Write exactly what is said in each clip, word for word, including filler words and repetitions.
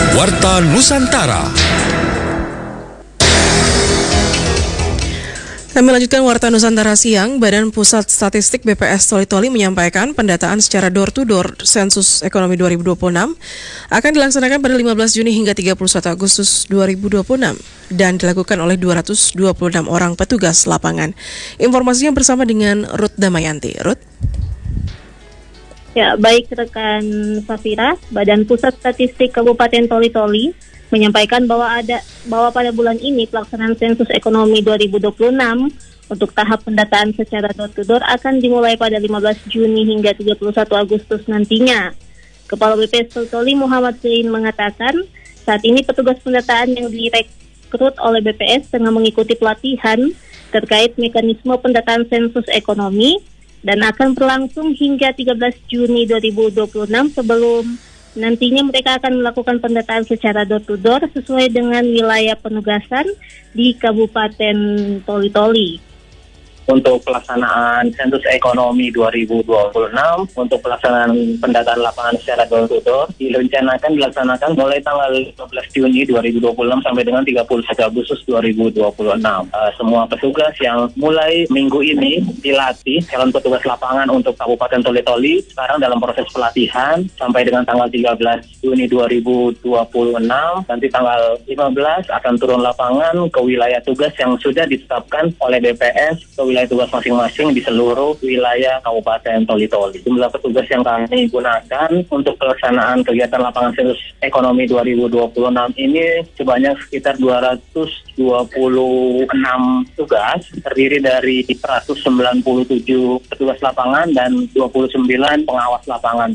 Warta Nusantara. Kami lanjutkan Warta Nusantara siang. Badan Pusat Statistik B P S Toli-Toli menyampaikan pendataan secara door-to-door sensus ekonomi dua ribu dua puluh enam akan dilaksanakan pada lima belas Juni hingga tiga puluh satu Agustus dua ribu dua puluh enam dan dilakukan oleh dua ratus dua puluh enam orang petugas lapangan. Informasinya bersama dengan Ruth Damayanti. Ruth? Ya, baik rekan Safira, Badan Pusat Statistik Kabupaten Toli-Toli menyampaikan bahwa ada bahwa pada bulan ini pelaksanaan sensus ekonomi dua ribu dua puluh enam untuk tahap pendataan secara door-to-door akan dimulai pada lima belas Juni hingga tiga puluh satu Agustus nantinya. Kepala B P S Toli Muhammad Zain mengatakan saat ini petugas pendataan yang direkrut oleh B P S tengah mengikuti pelatihan terkait mekanisme pendataan sensus ekonomi dan akan berlangsung hingga tiga belas Juni dua ribu dua puluh enam sebelum nantinya mereka akan melakukan pendataan secara door-to-door sesuai dengan wilayah penugasan di Kabupaten Toli-Toli. Untuk pelaksanaan sensus ekonomi dua ribu dua puluh enam, untuk pelaksanaan pendataan lapangan secara door-to-door, direncanakan dilaksanakan mulai tanggal lima belas Juni dua ribu dua puluh enam sampai dengan tiga puluh satu Agustus dua ribu dua puluh enam. Uh, semua petugas yang mulai minggu ini dilatih, calon petugas lapangan untuk Kabupaten Toli-Toli, sekarang dalam proses pelatihan sampai dengan tanggal tiga belas Juni dua ribu dua puluh enam. Nanti tanggal lima belas akan turun lapangan ke wilayah tugas yang sudah ditetapkan oleh B P S ke wilayah tugas masing-masing di seluruh wilayah Kabupaten Toli-Toli. Jumlah petugas yang kami gunakan untuk pelaksanaan kegiatan lapangan sensus ekonomi dua ribu dua puluh enam ini sebanyak sekitar dua ratus dua puluh enam tugas, terdiri dari seratus sembilan puluh tujuh petugas lapangan dan dua puluh sembilan pengawas lapangan.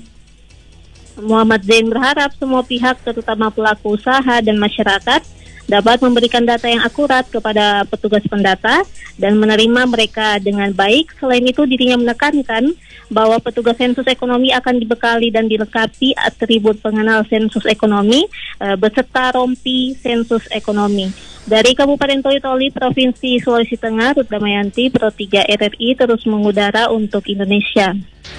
Muhammad Zain berharap semua pihak, terutama pelaku usaha dan masyarakat, dapat memberikan data yang akurat kepada petugas pendata dan menerima mereka dengan baik. Selain itu, dirinya menekankan bahwa petugas sensus ekonomi akan dibekali dan dilengkapi atribut pengenal sensus ekonomi e, beserta rompi sensus ekonomi. Dari Kabupaten Toli-Toli, Provinsi Sulawesi Tengah, Ruth Damayanti, Pro tiga R R I terus mengudara untuk Indonesia.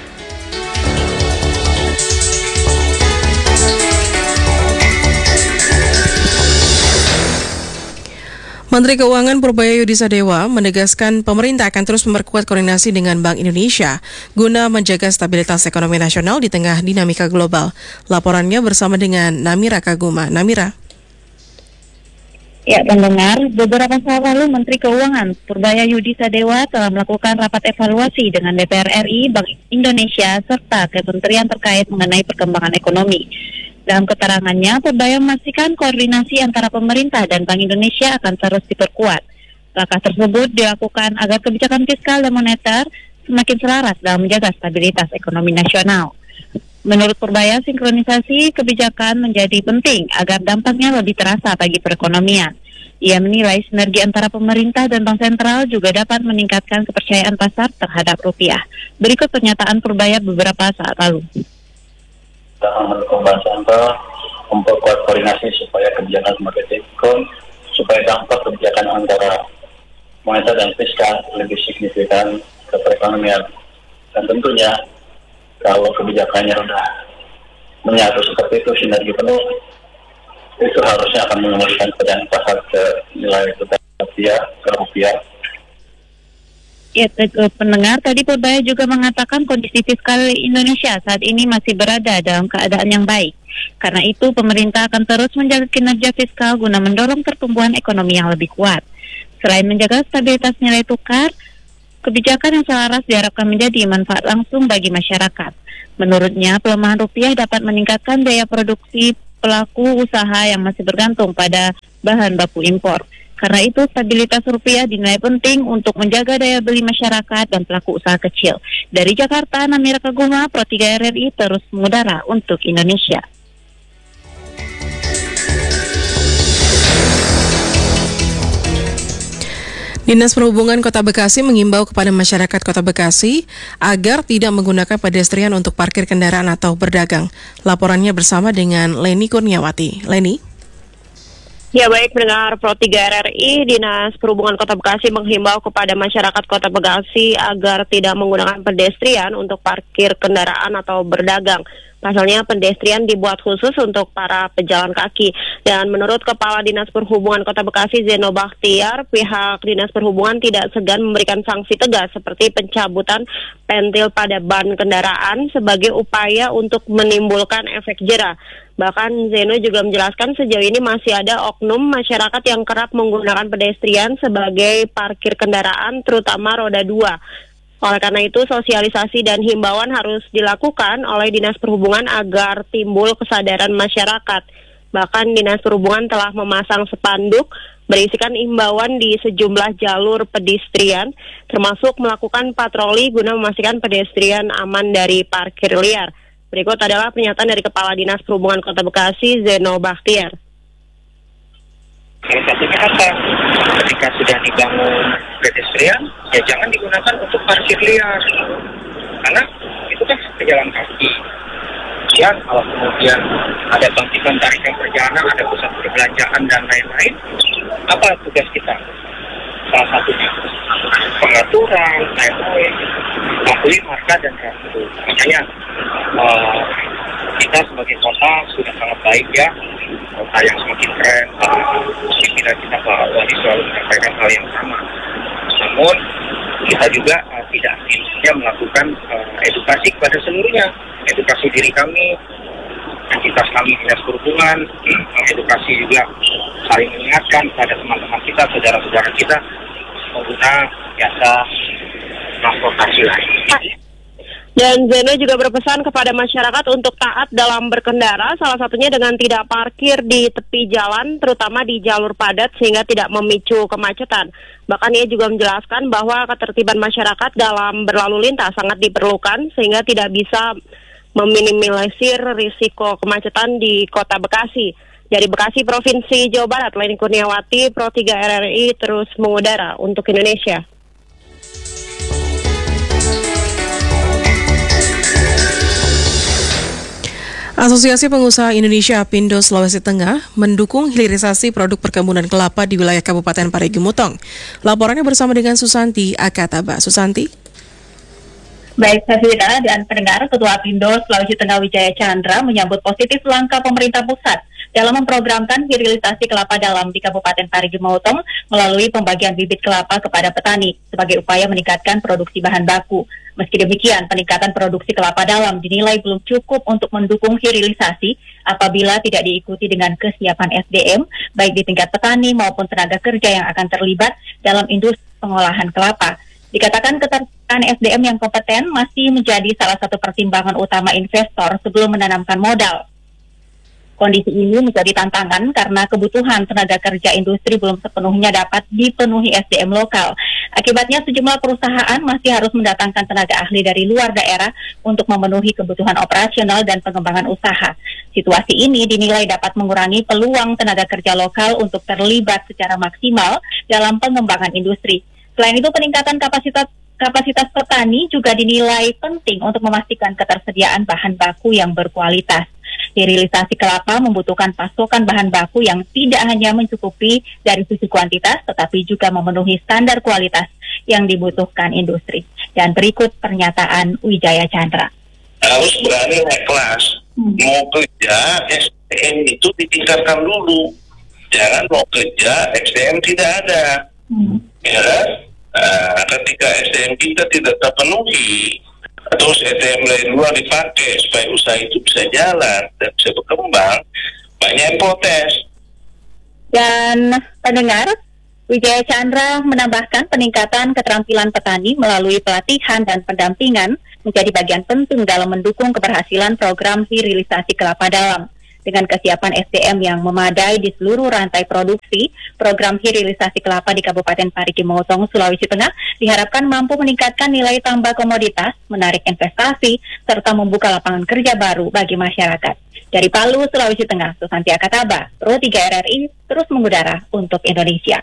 Menteri Keuangan Purbaya Yudisadewa menegaskan pemerintah akan terus memperkuat koordinasi dengan Bank Indonesia guna menjaga stabilitas ekonomi nasional di tengah dinamika global. Laporannya bersama dengan Namira Kaguma. Namira. Ya, pendengar, beberapa saat lalu Menteri Keuangan Purbaya Yudisadewa telah melakukan rapat evaluasi dengan D P R R I, Bank Indonesia, serta kementerian terkait mengenai perkembangan ekonomi. Dalam keterangannya, Purbaya memastikan koordinasi antara pemerintah dan Bank Indonesia akan terus diperkuat. Langkah tersebut dilakukan agar kebijakan fiskal dan moneter semakin selaras dalam menjaga stabilitas ekonomi nasional. Menurut Purbaya, sinkronisasi kebijakan menjadi penting agar dampaknya lebih terasa bagi perekonomian. Ia menilai sinergi antara pemerintah dan Bank Sentral juga dapat meningkatkan kepercayaan pasar terhadap rupiah. Berikut pernyataan Purbaya beberapa saat lalu. Dalam mendukung Bank Sentral memperkuat koordinasi supaya kebijakan semakin sinkron, supaya dampak kebijakan antara moneter dan fiskal lebih signifikan ke perekonomian. Dan tentunya kalau kebijakannya sudah menyatu seperti itu, sinergi penuh, itu harusnya akan mengemulihkan kepercayaan pasar ke nilai tukar rupiah ke rupiah. Ya, pendengar, tadi Purbaya juga mengatakan kondisi fiskal Indonesia saat ini masih berada dalam keadaan yang baik. Karena itu, pemerintah akan terus menjaga kinerja fiskal guna mendorong pertumbuhan ekonomi yang lebih kuat. Selain menjaga stabilitas nilai tukar, kebijakan yang selaras diharapkan menjadi manfaat langsung bagi masyarakat. Menurutnya, pelemahan rupiah dapat meningkatkan daya produksi pelaku usaha yang masih bergantung pada bahan baku impor. Karena itu, stabilitas rupiah dinilai penting untuk menjaga daya beli masyarakat dan pelaku usaha kecil. Dari Jakarta, Namira Kaguma, Pro tiga R R I terus mengudara untuk Indonesia. Dinas Perhubungan Kota Bekasi mengimbau kepada masyarakat Kota Bekasi agar tidak menggunakan pedestrian untuk parkir kendaraan atau berdagang. Laporannya bersama dengan Leni Kurniawati. Leni? Ya, baik pendengar Pro tiga R R I, Dinas Perhubungan Kota Bekasi menghimbau kepada masyarakat Kota Bekasi agar tidak menggunakan pedestrian untuk parkir kendaraan atau berdagang. Pasalnya pedestrian dibuat khusus untuk para pejalan kaki. Dan menurut Kepala Dinas Perhubungan Kota Bekasi Zeno Bakhtiar, pihak Dinas Perhubungan tidak segan memberikan sanksi tegas seperti pencabutan pentil pada ban kendaraan sebagai upaya untuk menimbulkan efek jera. Bahkan Zeno juga menjelaskan sejauh ini masih ada oknum masyarakat yang kerap menggunakan pedestrian sebagai parkir kendaraan terutama roda dua. Oleh karena itu, sosialisasi dan himbauan harus dilakukan oleh Dinas Perhubungan agar timbul kesadaran masyarakat. Bahkan Dinas Perhubungan telah memasang spanduk berisikan himbauan di sejumlah jalur pedestrian, termasuk melakukan patroli guna memastikan pedestrian aman dari parkir liar. Berikut adalah pernyataan dari Kepala Dinas Perhubungan Kota Bekasi, Zeno Bakhtiar. Salah satunya apa? Ketika sudah dibangun pedestrian, ya jangan digunakan untuk parkir liar. Karena itu kan pejalan kaki. Ya, kalau kemudian ada bangkitan tarikan perjalanan, ada pusat perbelanjaan dan lain-lain, apa tugas kita? Salah satunya pengaturan, lain-lain, membeli marka dan kartu. Makanya uh, kita sebagai kota sudah sangat baik ya, kota yang semakin keren. Pimpinan kita Pak Wali selalu menyampaikan hal yang sama. Namun kita juga uh, tidak hanya melakukan uh, edukasi kepada seluruhnya, edukasi diri kami, entitas kami Dinas Perhubungan, edukasi juga saling mengingatkan pada teman-teman kita, saudara-saudara kita pengguna jasa transportasi lain. Dan Zeno juga berpesan kepada masyarakat untuk taat dalam berkendara, salah satunya dengan tidak parkir di tepi jalan, terutama di jalur padat sehingga tidak memicu kemacetan. Bahkan ia juga menjelaskan bahwa ketertiban masyarakat dalam berlalu lintas sangat diperlukan sehingga tidak bisa meminimalisir risiko kemacetan di Kota Bekasi. Dari Bekasi, Provinsi Jawa Barat, Leni Kurniawati, Pro tiga R R I terus mengudara untuk Indonesia. Asosiasi Pengusaha Indonesia Apindo Sulawesi Tengah mendukung hilirisasi produk perkebunan kelapa di wilayah Kabupaten Parigi Mutong. Laporannya bersama dengan Susanti Akataba. Susanti. Baik, Safira dan pendengar, Ketua Apindo Sulawesi Tengah Wijaya Chandra menyambut positif langkah pemerintah pusat dalam memprogramkan hilirisasi kelapa dalam di Kabupaten Parigi Mutong melalui pembagian bibit kelapa kepada petani sebagai upaya meningkatkan produksi bahan baku. Meski demikian, peningkatan produksi kelapa dalam dinilai belum cukup untuk mendukung hilirisasi apabila tidak diikuti dengan kesiapan S D M, baik di tingkat petani maupun tenaga kerja yang akan terlibat dalam industri pengolahan kelapa. Dikatakan ketersediaan S D M yang kompeten masih menjadi salah satu pertimbangan utama investor sebelum menanamkan modal. Kondisi ini menjadi tantangan karena kebutuhan tenaga kerja industri belum sepenuhnya dapat dipenuhi S D M lokal. Akibatnya sejumlah perusahaan masih harus mendatangkan tenaga ahli dari luar daerah untuk memenuhi kebutuhan operasional dan pengembangan usaha. Situasi ini dinilai dapat mengurangi peluang tenaga kerja lokal untuk terlibat secara maksimal dalam pengembangan industri. Selain itu, peningkatan kapasitas kapasitas petani juga dinilai penting untuk memastikan ketersediaan bahan baku yang berkualitas. Hilirisasi kelapa membutuhkan pasokan bahan baku yang tidak hanya mencukupi dari sisi kuantitas, tetapi juga memenuhi standar kualitas yang dibutuhkan industri. Dan berikut pernyataan Wijaya Chandra. Harus berani naik kelas. Hmm. Mau kerja, S D M itu ditingkatkan dulu. Jangan mau kerja, S D M tidak ada. Hmm. Ya, nah, ketika S D M kita tidak terpenuhi, terus S D M dari luar dipakai supaya usaha itu bisa jalan dan bisa berkembang, banyak yang protes. Dan pendengar, Wijaya Chandra menambahkan peningkatan keterampilan petani melalui pelatihan dan pendampingan menjadi bagian penting dalam mendukung keberhasilan program hilirisasi kelapa dalam. Dengan kesiapan S D M yang memadai di seluruh rantai produksi, program hilirisasi kelapa di Kabupaten Parigi Mutong, Sulawesi Tengah diharapkan mampu meningkatkan nilai tambah komoditas, menarik investasi, serta membuka lapangan kerja baru bagi masyarakat. Dari Palu, Sulawesi Tengah, Susanti Akataba, Pro tiga R R I, terus mengudara untuk Indonesia.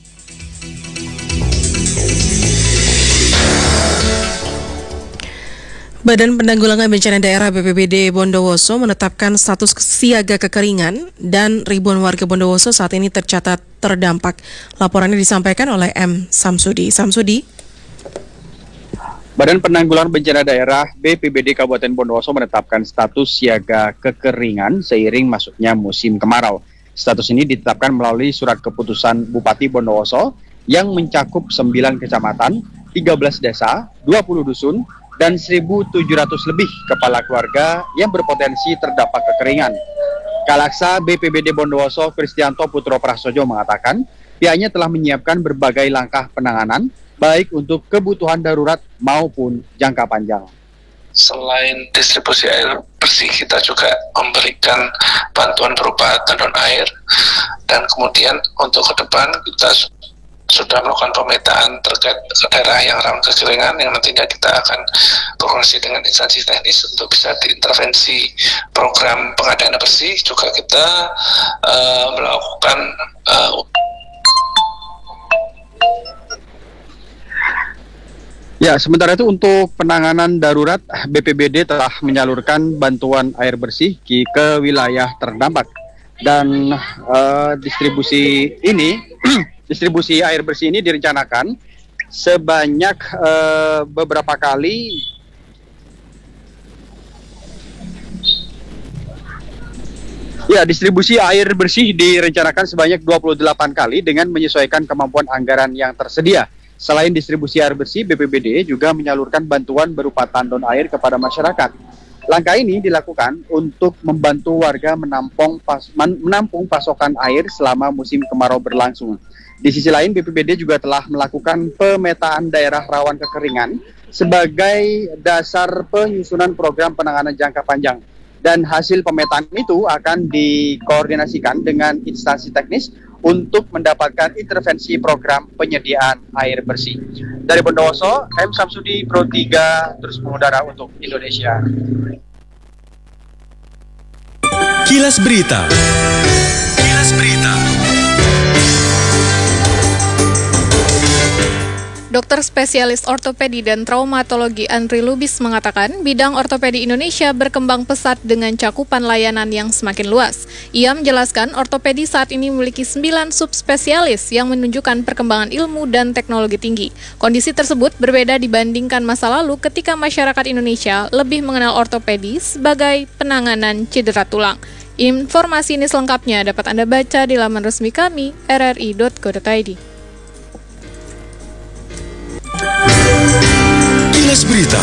Badan Penanggulangan Bencana Daerah B P B D Bondowoso menetapkan status siaga kekeringan dan ribuan warga Bondowoso saat ini tercatat terdampak. Laporannya disampaikan oleh M. Samsudi. Samsudi. Badan Penanggulangan Bencana Daerah B P B D Kabupaten Bondowoso menetapkan status siaga kekeringan seiring masuknya musim kemarau. Status ini ditetapkan melalui surat keputusan Bupati Bondowoso yang mencakup sembilan kecamatan, tiga belas desa, dua puluh dusun, dan seribu tujuh ratus lebih kepala keluarga yang berpotensi terdampak kekeringan. Kalaksa B P B D Bondowoso Kristianto Putro Prasojo mengatakan pihaknya telah menyiapkan berbagai langkah penanganan baik untuk kebutuhan darurat maupun jangka panjang. Selain distribusi air bersih, kita juga memberikan bantuan berupa tandon air, dan kemudian untuk ke depan kita sudah melakukan pemetaan terkait daerah yang rawan kekeringan yang nantinya kita akan berkoordinasi dengan instansi teknis untuk bisa diintervensi program pengadaan air bersih. Juga kita uh, melakukan uh, Ya, sementara itu untuk penanganan darurat, B P B D telah menyalurkan bantuan air bersih ke wilayah terdampak. Dan uh, distribusi ini, distribusi air bersih ini direncanakan sebanyak uh, beberapa kali. Ya, distribusi air bersih direncanakan sebanyak dua puluh delapan kali dengan menyesuaikan kemampuan anggaran yang tersedia. Selain distribusi air bersih, B P B D juga menyalurkan bantuan berupa tandon air kepada masyarakat. Langkah ini dilakukan untuk membantu warga menampung, pas, man, menampung pasokan air selama musim kemarau berlangsung. Di sisi lain, B P B D juga telah melakukan pemetaan daerah rawan kekeringan sebagai dasar penyusunan program penanganan jangka panjang. Dan hasil pemetaan itu akan dikoordinasikan dengan instansi teknis untuk mendapatkan intervensi program penyediaan air bersih. Dari Bondowoso, M. Samsudi, Pro tiga, terus mengudara untuk Indonesia. Kilas Berita. Kilas Berita. Dokter spesialis ortopedi dan traumatologi Andri Lubis mengatakan bidang ortopedi Indonesia berkembang pesat dengan cakupan layanan yang semakin luas. Ia menjelaskan ortopedi saat ini memiliki sembilan subspesialis yang menunjukkan perkembangan ilmu dan teknologi tinggi. Kondisi tersebut berbeda dibandingkan masa lalu ketika masyarakat Indonesia lebih mengenal ortopedi sebagai penanganan cedera tulang. Informasi ini selengkapnya dapat Anda baca di laman resmi kami r r i dot co dot i d. Kilas Berita.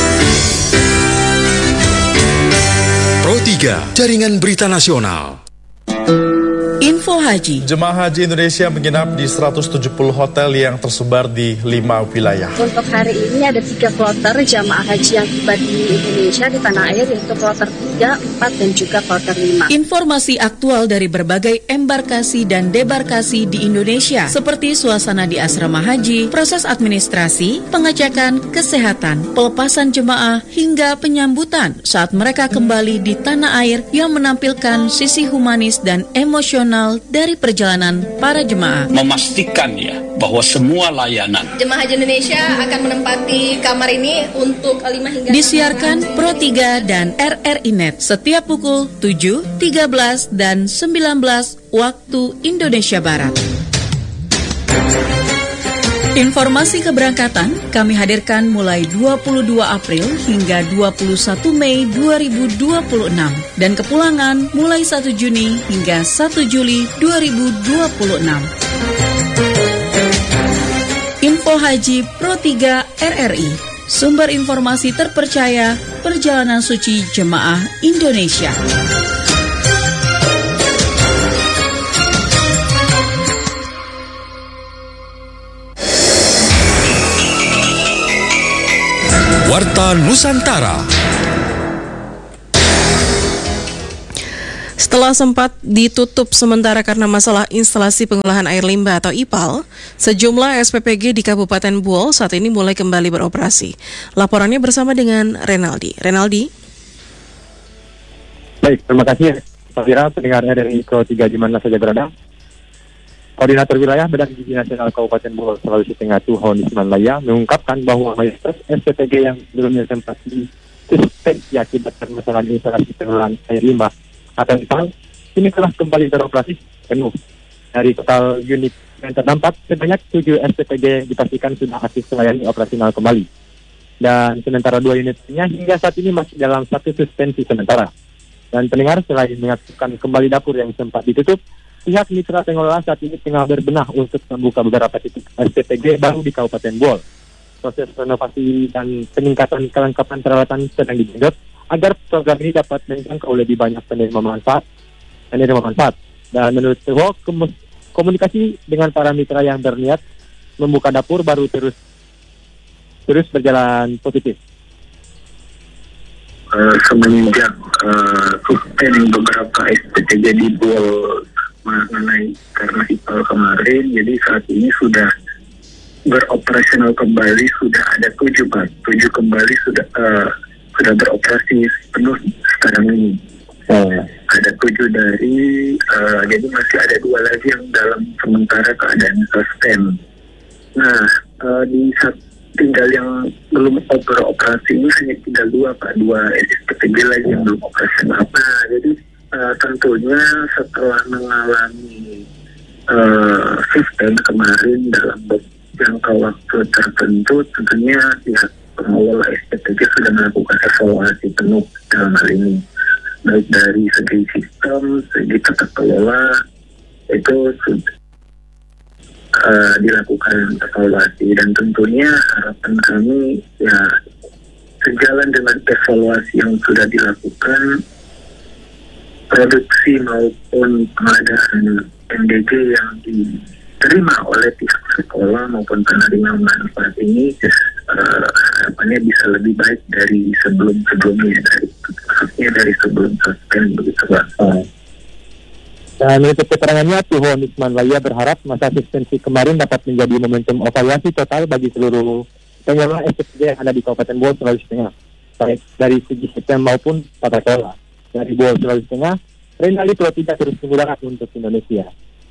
Pro tiga, Jaringan Berita Nasional. Info Haji. Jemaah Haji Indonesia menginap di seratus tujuh puluh hotel yang tersebar di lima wilayah. Untuk hari ini ada tiga kloter jemaah haji yang tiba di Indonesia di tanah air, yaitu kloter tiga, empat, dan juga kloter lima. Informasi aktual dari berbagai embarkasi dan debarkasi di Indonesia, seperti suasana di asrama haji, proses administrasi, pengecekan kesehatan, pelepasan jemaah, hingga penyambutan saat mereka kembali di tanah air yang menampilkan sisi humanis dan emosional dari perjalanan para jemaah. Memastikan ya bahwa semua layanan Jemaah Haji Indonesia akan menempati kamar ini untuk lima hingga disiarkan Pro tiga dan R R I Net setiap pukul tujuh, tiga belas, dan sembilan belas waktu Indonesia Barat. Informasi keberangkatan kami hadirkan mulai dua puluh dua April hingga dua puluh satu Mei dua ribu dua puluh enam dan kepulangan mulai satu Juni hingga satu Juli dua ribu dua puluh enam. Info Haji Pro tiga R R I, sumber informasi terpercaya perjalanan suci jemaah Indonesia. Warta Nusantara. Setelah sempat ditutup sementara karena masalah instalasi pengolahan air limbah atau I P A L, sejumlah S P P G di Kabupaten Buol saat ini mulai kembali beroperasi. Laporannya bersama dengan Renaldi. Renaldi. Baik, terima kasih Pak Fira, pendengar R R I Pro tiga di mana saja berada. Koordinator Wilayah Badan Gizi Nasional Kabupaten Buol Sulawesi Tengah Tuhon Ismanlaya mengungkapkan bahwa mayoritas S P P G yang sebelumnya sempat disuspend akibatkan masalah instalasi pengolahan air limbah atau I P A L ini telah kembali beroperasi penuh. Dari total unit yang terdampak, sebanyak tujuh S P P G dipastikan sudah aktif melayani operasional kembali. dan sementara dua unitnya hingga saat ini masih dalam status suspensi sementara. Dan pendengar, selain mengaktifkan kembali dapur yang sempat ditutup, pihak mitra pengelola saat ini tengah berbenah untuk membuka beberapa titik S P T G baru di Kabupaten Bol. Proses renovasi dan peningkatan kelengkapan peralatan sedang digenjot agar program ini dapat menjangkau lebih banyak penerima manfaat. Penerima manfaat. Dan menurut Tewo, komunikasi dengan para mitra yang berniat membuka dapur baru terus terus berjalan positif. Uh, semenjak uh, suspend beberapa S P T G di Bol mengenai karena ipal kemarin, jadi saat ini sudah beroperasional kembali, sudah ada tujuh pak, tujuh kembali sudah uh, sudah beroperasi penuh sekarang ini. Uh, ada tujuh dari, uh, jadi masih ada dua lagi yang dalam sementara keadaan suspend. Nah, uh, di saat tinggal yang belum beroperasi ini hanya tinggal dua pak, dua S P T G lagi yang belum operasional. Nah, jadi uh, tentunya setelah mengalami uh, suspend kemarin dalam jangka waktu tertentu, tentunya pihak pengelola S P T G sudah melakukan evaluasi penuh dalam hal ini, baik dari segi sistem, segi tata kelola itu sudah Uh, dilakukan evaluasi, dan tentunya harapan kami ya sejalan dengan evaluasi yang sudah dilakukan, produksi maupun pengadaan M D G yang diterima oleh pihak sekolah maupun penerima manfaat ini uh, harapannya bisa lebih baik dari sebelum-sebelumnya, dari maksudnya dari sebelum suspend begitu Pak. Uh. Dan menurut keterangannya, Tuho Nisman Laya berharap masa suspensi kemarin dapat menjadi momentum evaluasi total bagi seluruh pengelola S P T G yang ada di Kabupaten Bol, Sulawesi Tengah, baik dari segi sistem maupun tata kelola. Dari Bol, Sulawesi Tengah, Renali Pro tiga terus menggunakan untuk Indonesia.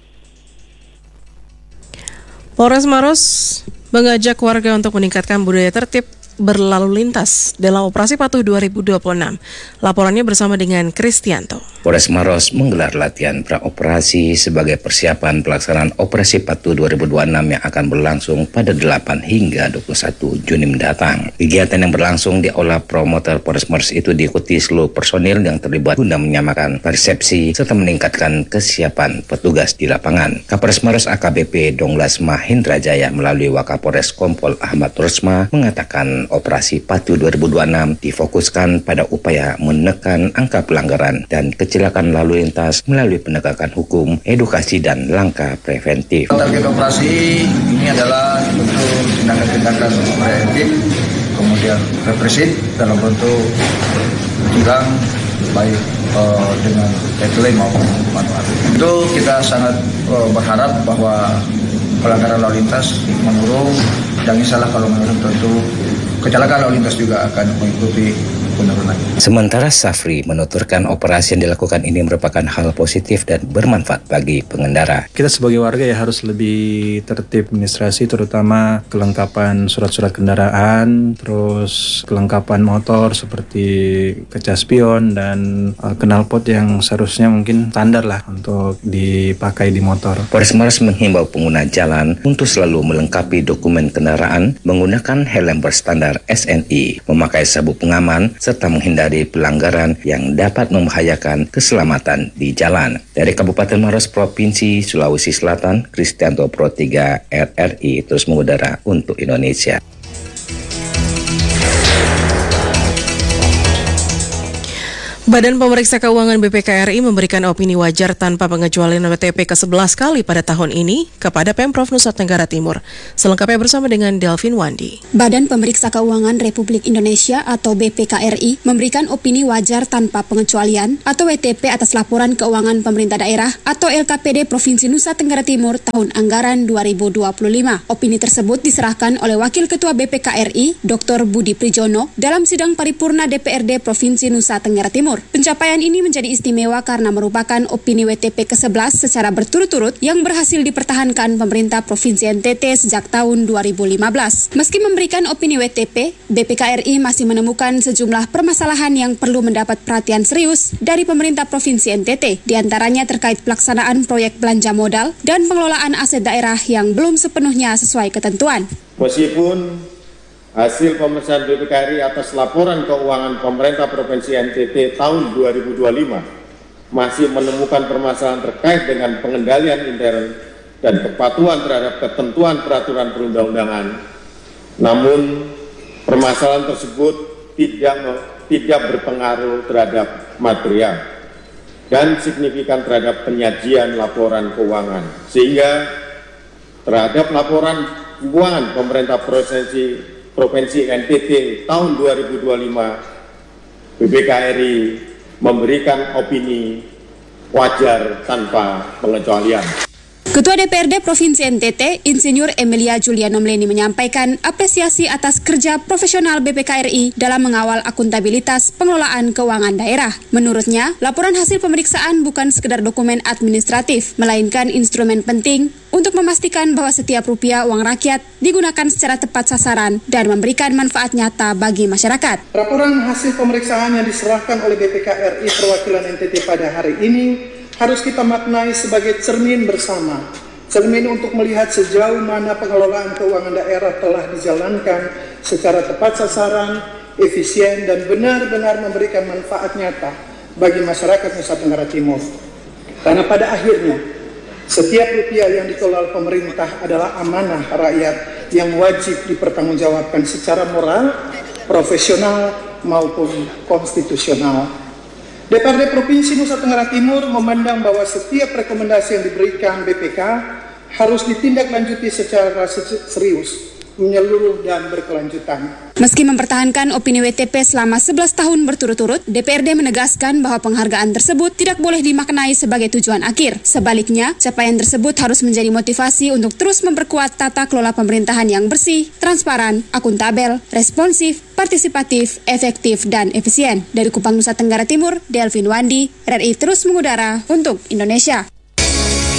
Polres Maros mengajak warga untuk meningkatkan budaya tertib berlalu lintas dalam operasi Patuh dua ribu dua puluh enam. Laporannya bersama dengan Kristianto. Polres Maros menggelar latihan praoperasi sebagai persiapan pelaksanaan operasi Patuh dua ribu dua puluh enam yang akan berlangsung pada delapan hingga dua puluh satu Juni mendatang. Kegiatan yang berlangsung di Aula Promoter Polres Maros itu diikuti seluruh personil yang terlibat guna menyamakan persepsi serta meningkatkan kesiapan petugas di lapangan. Kapolres Maros A K B P Donglas Mahendra Jaya melalui Wakapolres Kompol Ahmad Rusma mengatakan operasi Patuh dua ribu dua puluh enam difokuskan pada upaya menekan angka pelanggaran dan kecelakaan lalu lintas melalui penegakan hukum, edukasi, dan langkah preventif. Target operasi ini adalah bentuk tindakan-tindakan preventif, kemudian represif dalam bentuk tilang baik uh, dengan deadline maupun manfaat. Itu kita sangat uh, berharap bahwa pelanggaran lalu lintas menurun, dan insyaallah kalau menurun tentu kecelakaan lalu lintas juga akan mengikuti penurunan. Sementara Safri menuturkan operasi yang dilakukan ini merupakan hal positif dan bermanfaat bagi pengendara. Kita sebagai warga ya harus lebih tertib administrasi, terutama kelengkapan surat-surat kendaraan, terus kelengkapan motor seperti kaca spion dan uh, knalpot yang seharusnya mungkin standar lah untuk dipakai di motor. Polres Maros menghimbau pengguna jalan untuk selalu melengkapi dokumen kendaraan, menggunakan helm berstandar S N I, memakai sabuk pengaman, serta menghindari pelanggaran yang dapat membahayakan keselamatan di jalan. Dari Kabupaten Maros, Provinsi Sulawesi Selatan, Kristianto Pro tiga R R I terus mengudara untuk Indonesia. Badan Pemeriksa Keuangan B P K R I memberikan opini wajar tanpa pengecualian W T P ke sebelas kali pada tahun ini kepada Pemprov Nusa Tenggara Timur. Selengkapnya bersama dengan Delvin Wandi. Badan Pemeriksa Keuangan Republik Indonesia atau B P K R I memberikan opini wajar tanpa pengecualian atau W T P atas laporan keuangan pemerintah daerah atau L K P D Provinsi Nusa Tenggara Timur tahun anggaran dua ribu dua puluh lima. Opini tersebut diserahkan oleh Wakil Ketua B P K R I, Doktor Budi Prijono, dalam sidang paripurna D P R D Provinsi Nusa Tenggara Timur. Pencapaian ini menjadi istimewa karena merupakan opini W T P ke sebelas secara berturut-turut yang berhasil dipertahankan pemerintah Provinsi N T T sejak tahun dua ribu lima belas. Meski memberikan opini W T P, B P K R I masih menemukan sejumlah permasalahan yang perlu mendapat perhatian serius dari pemerintah Provinsi N T T, diantaranya terkait pelaksanaan proyek belanja modal dan pengelolaan aset daerah yang belum sepenuhnya sesuai ketentuan. Meskipun hasil pemeriksaan B P K R I atas laporan keuangan pemerintah Provinsi N T T tahun dua ribu dua puluh lima masih menemukan permasalahan terkait dengan pengendalian intern dan kepatuhan terhadap ketentuan peraturan perundang-undangan. Namun, permasalahan tersebut tidak tidak berpengaruh terhadap material dan signifikan terhadap penyajian laporan keuangan, sehingga terhadap laporan keuangan pemerintah provinsi Provinsi N T T tahun dua ribu dua puluh lima, B P K R I memberikan opini wajar tanpa pengecualian. Ketua D P R D Provinsi N T T, Insinyur Emilia Juliano Mleni menyampaikan apresiasi atas kerja profesional B P K R I dalam mengawal akuntabilitas pengelolaan keuangan daerah. Menurutnya, laporan hasil pemeriksaan bukan sekedar dokumen administratif, melainkan instrumen penting untuk memastikan bahwa setiap rupiah uang rakyat digunakan secara tepat sasaran dan memberikan manfaat nyata bagi masyarakat. Laporan hasil pemeriksaan yang diserahkan oleh B P K R I perwakilan N T T pada hari ini harus kita maknai sebagai cermin bersama, cermin untuk melihat sejauh mana pengelolaan keuangan daerah telah dijalankan secara tepat sasaran, efisien, dan benar-benar memberikan manfaat nyata bagi masyarakat Nusa Tenggara Timur. Karena pada akhirnya, setiap rupiah yang dikelola pemerintah adalah amanah rakyat yang wajib dipertanggungjawabkan secara moral, profesional, maupun konstitusional. D P R D Provinsi Nusa Tenggara Timur memandang bahwa setiap rekomendasi yang diberikan B P K harus ditindaklanjuti secara serius, menyeluruh dan berkelanjutan. Meski mempertahankan opini W T P selama sebelas tahun berturut-turut, D P R D menegaskan bahwa penghargaan tersebut tidak boleh dimaknai sebagai tujuan akhir. Sebaliknya, capaian tersebut harus menjadi motivasi untuk terus memperkuat tata kelola pemerintahan yang bersih, transparan, akuntabel, responsif, partisipatif, efektif, dan efisien. Dari Kupang, Nusa Tenggara Timur, Delvin Wandi, R R I terus mengudara untuk Indonesia.